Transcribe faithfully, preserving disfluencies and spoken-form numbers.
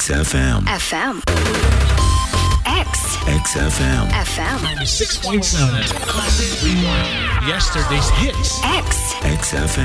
X F M. F M. X. X F M. F M. ninety-six point seven. Classic Rewind. Yesterday's hits. X. X F M.